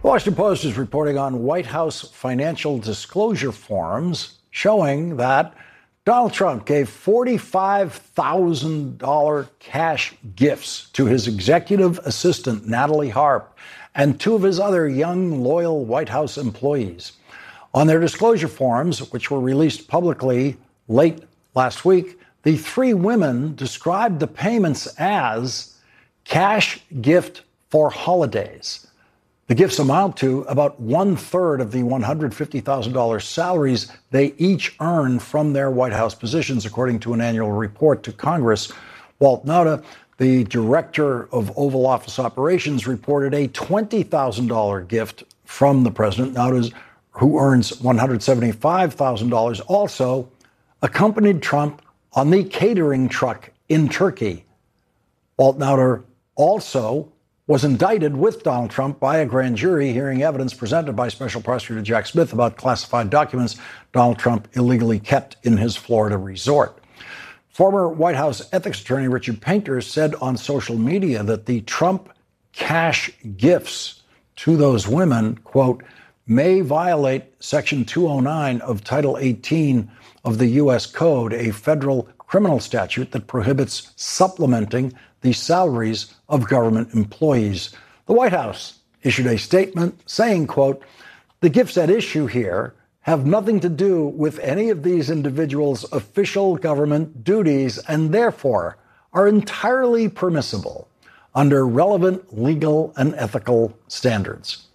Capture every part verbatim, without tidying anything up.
The Washington Post is reporting on White House financial disclosure forms showing that Donald Trump gave forty-five thousand dollars cash gifts to his executive assistant, Natalie Harp, and two of his other young, loyal White House employees. On their disclosure forms, which were released publicly late last week, the three women described the payments as cash gift for holidays. The gifts amount to about one-third of the one hundred fifty thousand dollars salaries they each earn from their White House positions, according to an annual report to Congress. Walt Nauta, the director of Oval Office Operations, reported a twenty thousand dollars gift from the president. Nauta, who earns one hundred seventy-five thousand dollars, also accompanied Trump on the catering truck in Turkey. Walt Nauta also was indicted with Donald Trump by a grand jury hearing evidence presented by Special Prosecutor Jack Smith about classified documents Donald Trump illegally kept in his Florida resort. Former White House ethics attorney Richard Painter said on social media that the Trump cash gifts to those women, quote, may violate Section two oh nine of Title eighteen of the U S Code, a federal criminal statute that prohibits supplementing the salaries of government employees. The White House issued a statement saying, quote, the gifts at issue here have nothing to do with any of these individuals' official government duties and therefore are entirely permissible under relevant legal and ethical standards.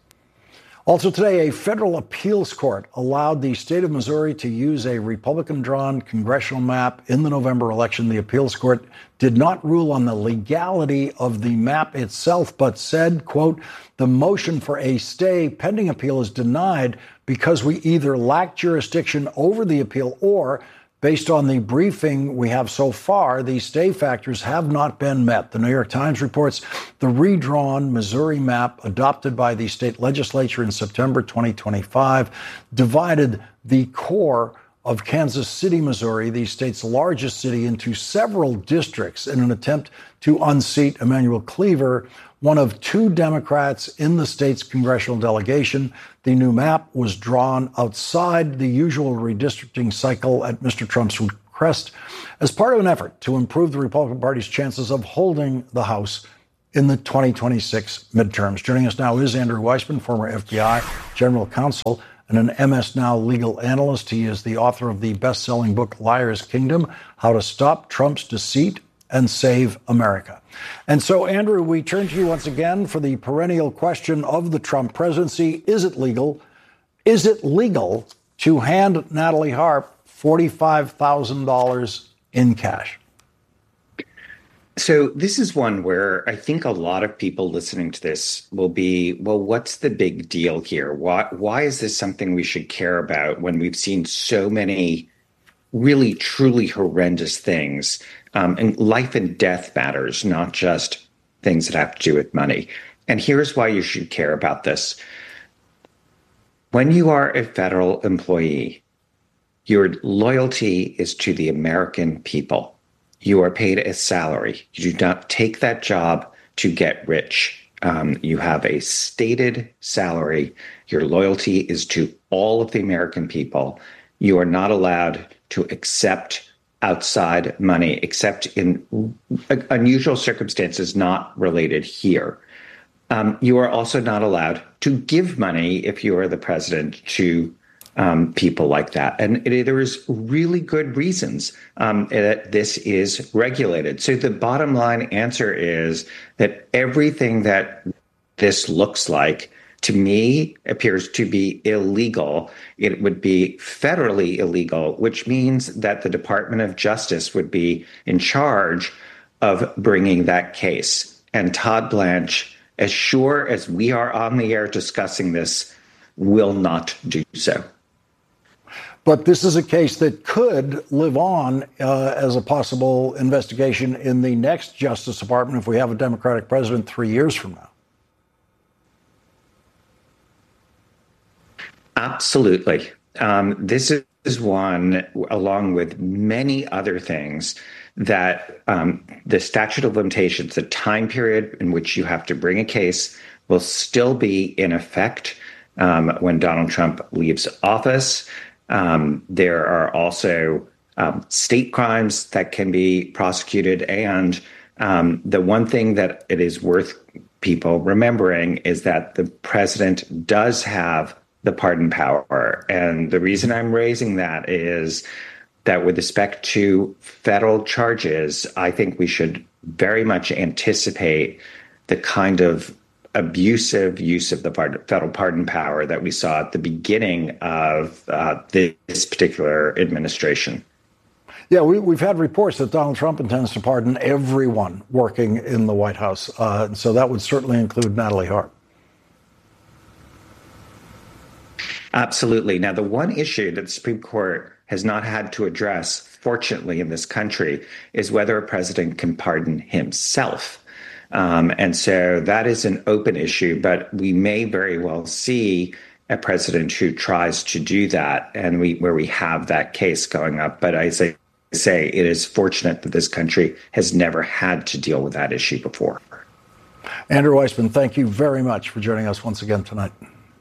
Also today, a federal appeals court allowed the state of Missouri to use a Republican-drawn congressional map in the November election. The appeals court did not rule on the legality of the map itself, but said, quote, the motion for a stay pending appeal is denied because we either lack jurisdiction over the appeal or, based on the briefing we have so far, the stay factors have not been met. The New York Times reports the redrawn Missouri map adopted by the state legislature in September twenty twenty-five divided the core of Kansas City, Missouri, the state's largest city, into several districts in an attempt to unseat Emanuel Cleaver, one of two Democrats in the state's congressional delegation. The new map was drawn outside the usual redistricting cycle at Mister Trump's request as part of an effort to improve the Republican Party's chances of holding the House in the twenty twenty-six midterms. Joining us now is Andrew Weissmann, former F B I general counsel and an M S Now legal analyst. He is the author of the best-selling book, Liar's Kingdom, How to Stop Trump's Deceit and Save America. And so, Andrew, we turn to you once again for the perennial question of the Trump presidency. Is it legal? Is it legal to hand Natalie Harp forty-five thousand dollars in cash? So this is one where I think a lot of people listening to this will be, well, what's the big deal here? Why, why is this something we should care about when we've seen so many really, truly horrendous things? Um, and life and death matters, not just things that have to do with money. And here's why you should care about this. When you are a federal employee, your loyalty is to the American people. You are paid a salary. You do not take that job to get rich. Um, you have a stated salary. Your loyalty is to all of the American people. You are not allowed to accept outside money, except in unusual circumstances not related here. Um, you are also not allowed to give money if you are the president to um, people like that. And it, there is really good reasons um, that this is regulated. So the bottom line answer is that everything that this looks like, to me, appears to be illegal. It would be federally illegal, which means that the Department of Justice would be in charge of bringing that case. And Todd Blanche, as sure as we are on the air discussing this, will not do so. But this is a case that could live on uh, as a possible investigation in the next Justice Department if we have a Democratic president three years from now. Absolutely. Um, this is is one, along with many other things, that um, the statute of limitations, the time period in which you have to bring a case, will still be in effect um, when Donald Trump leaves office. Um, there are also um, state crimes that can be prosecuted. And um, the one thing that it is worth people remembering is that the president does have the pardon power. And the reason I'm raising that is that with respect to federal charges, I think we should very much anticipate the kind of abusive use of the federal pardon power that we saw at the beginning of uh, this particular administration. Yeah, we, we've had reports that Donald Trump intends to pardon everyone working in the White House. Uh, so that would certainly include Natalie Hart. Absolutely. Now, the one issue that the Supreme Court has not had to address, fortunately, in this country, is whether a president can pardon himself. Um, and so that is an open issue, but we may very well see a president who tries to do that, and we where we have that case going up. But as I say, it is fortunate that this country has never had to deal with that issue before. Andrew Weissmann, thank you very much for joining us once again tonight.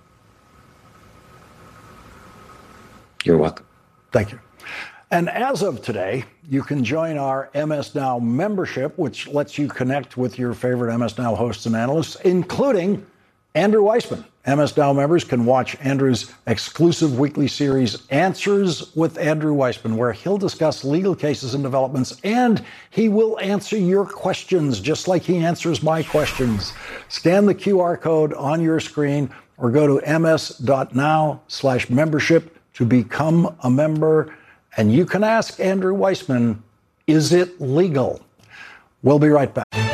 You're welcome. Thank you. And as of today, you can join our M S Now membership, which lets you connect with your favorite M S Now hosts and analysts, including Andrew Weissmann. M S Now members can watch Andrew's exclusive weekly series, Answers with Andrew Weissmann, where he'll discuss legal cases and developments, and he will answer your questions, just like he answers my questions. Scan the Q R code on your screen or go to ms.now slash membership to become a member. And you can ask Andrew Weissmann, is it legal? We'll be right back.